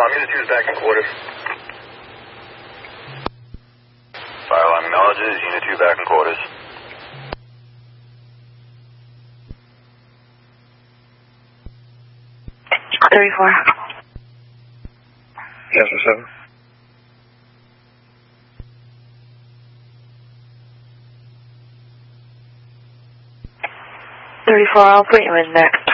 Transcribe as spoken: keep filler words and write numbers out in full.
alarm, Unit two is back in quarters. Fire alarm acknowledges, Unit two back in quarters. thirty-four. Yes, what's up? thirty-four, I'll put you in next.